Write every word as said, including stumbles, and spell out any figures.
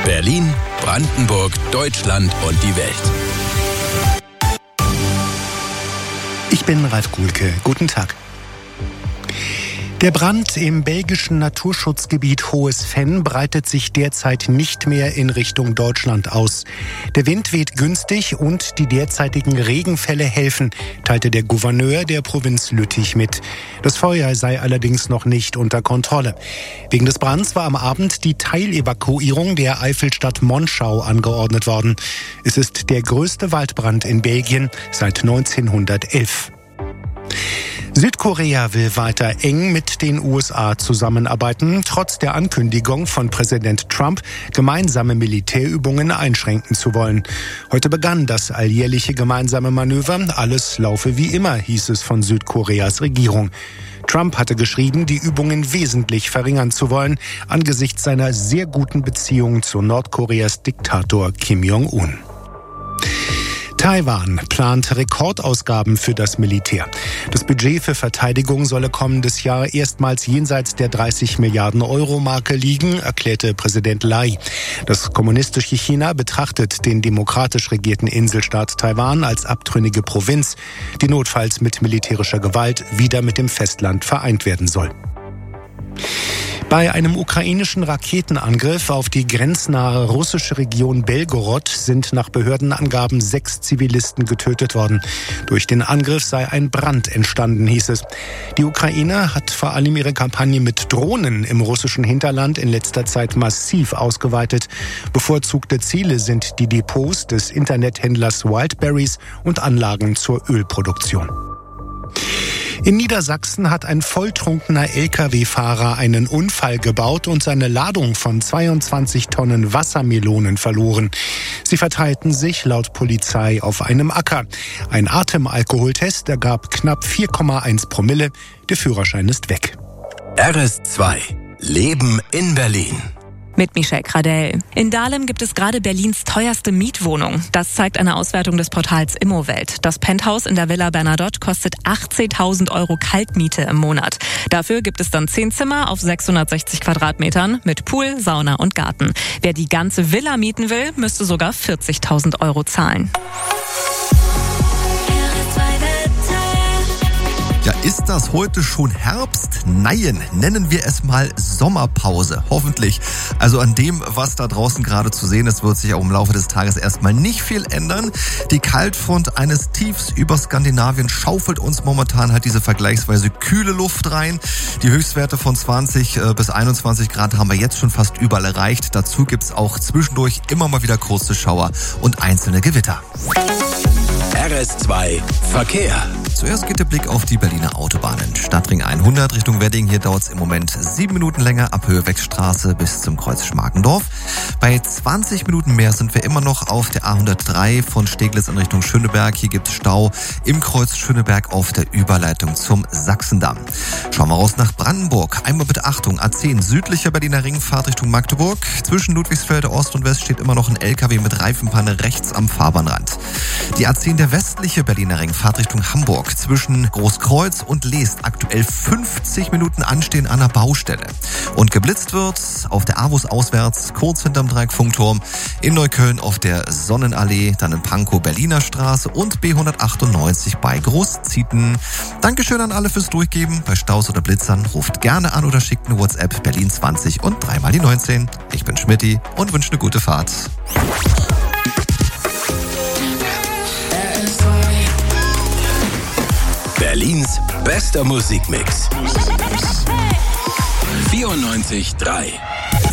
Berlin, Brandenburg, Deutschland und die Welt. Ich bin Ralf Guhlke. Guten Tag. Der Brand im belgischen Naturschutzgebiet Hohes Venn breitet sich derzeit nicht mehr in Richtung Deutschland aus. Der Wind weht günstig und die derzeitigen Regenfälle helfen, teilte der Gouverneur der Provinz Lüttich mit. Das Feuer sei allerdings noch nicht unter Kontrolle. Wegen des Brands war am Abend die Teilevakuierung der Eifelstadt Monschau angeordnet worden. Es ist der größte Waldbrand in Belgien seit neunzehnhundertelf. Südkorea will weiter eng mit den U S A zusammenarbeiten, trotz der Ankündigung von Präsident Trump, gemeinsame Militärübungen einschränken zu wollen. Heute begann das alljährliche gemeinsame Manöver. Alles laufe wie immer, hieß es von Südkoreas Regierung. Trump hatte geschrieben, die Übungen wesentlich verringern zu wollen, angesichts seiner sehr guten Beziehung zu Nordkoreas Diktator Kim Jong-un. Taiwan plant Rekordausgaben für das Militär. Das Budget für Verteidigung solle kommendes Jahr erstmals jenseits der dreißig Milliarden Euro Marke liegen, erklärte Präsident Lai. Das kommunistische China betrachtet den demokratisch regierten Inselstaat Taiwan als abtrünnige Provinz, die notfalls mit militärischer Gewalt wieder mit dem Festland vereint werden soll. Bei einem ukrainischen Raketenangriff auf die grenznahe russische Region Belgorod sind nach Behördenangaben sechs Zivilisten getötet worden. Durch den Angriff sei ein Brand entstanden, hieß es. Die Ukraine hat vor allem ihre Kampagne mit Drohnen im russischen Hinterland in letzter Zeit massiv ausgeweitet. Bevorzugte Ziele sind die Depots des Internethändlers Wildberries und Anlagen zur Ölproduktion. In Niedersachsen hat ein volltrunkener L K W-Fahrer einen Unfall gebaut und seine Ladung von zweiundzwanzig Tonnen Wassermelonen verloren. Sie verteilten sich laut Polizei auf einem Acker. Ein Atemalkoholtest ergab knapp vier Komma eins Promille. Der Führerschein ist weg. R S zwei. Leben in Berlin. Mit Michelle Kradell. In Dahlem gibt es gerade Berlins teuerste Mietwohnung. Das zeigt eine Auswertung des Portals Immowelt. Das Penthouse in der Villa Bernadotte kostet achtzehntausend Euro Kaltmiete im Monat. Dafür gibt es dann zehn Zimmer auf sechshundertsechzig Quadratmetern mit Pool, Sauna und Garten. Wer die ganze Villa mieten will, müsste sogar vierzigtausend Euro zahlen. Ja, ist das heute schon Herbst? Nein, nennen wir es mal Sommerpause. Hoffentlich. Also an dem, was da draußen gerade zu sehen ist, wird sich auch im Laufe des Tages erstmal nicht viel ändern. Die Kaltfront eines Tiefs über Skandinavien schaufelt uns momentan halt diese vergleichsweise kühle Luft rein. Die Höchstwerte von zwanzig bis einundzwanzig Grad haben wir jetzt schon fast überall erreicht. Dazu gibt's auch zwischendurch immer mal wieder kurze Schauer und einzelne Gewitter. R S zwei Verkehr. Zuerst geht der Blick auf die Berliner Autobahnen. Stadtring hundert Richtung Wedding. Hier dauert es im Moment sieben Minuten länger ab Höhe-Wechstraße bis zum Kreuz Schmarkendorf. Bei zwanzig Minuten mehr sind wir immer noch auf der A hundertdrei von Steglitz in Richtung Schöneberg. Hier gibt es Stau im Kreuz Schöneberg auf der Überleitung zum Sachsendamm. Schauen wir raus nach Brandenburg. Einmal bitte Achtung, A zehn südlicher Berliner Ring, Fahrt Richtung Magdeburg. Zwischen Ludwigsfelde Ost und West steht immer noch ein L K W mit Reifenpanne rechts am Fahrbahnrand. Die A zehn der westliche Berliner Ring, Fahrt Richtung Hamburg. Zwischen Großkreuz und Leest aktuell fünfzig Minuten Anstehen an der Baustelle. Und geblitzt wird auf der A W U S auswärts, kurz hinterm Dreieck Funkturm, in Neukölln auf der Sonnenallee, dann in Pankow Berliner Straße und B hundertachtundneunzig bei Großzieten. Dankeschön an alle fürs Durchgeben. Bei Staus oder Blitzern ruft gerne an oder schickt eine WhatsApp Berlin zwanzig und dreimal die neunzehn. Ich bin Schmidti und wünsche eine gute Fahrt. Berlins bester Musikmix. vierundneunzig Komma drei